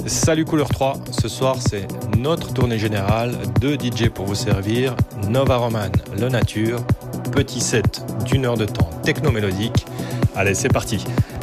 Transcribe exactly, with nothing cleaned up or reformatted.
Salut Couleur trois, ce soir c'est notre tournée générale, deux D J pour vous servir, Nova Roman, Le Nature, petit set d'une heure de temps techno-mélodique. Allez, c'est parti.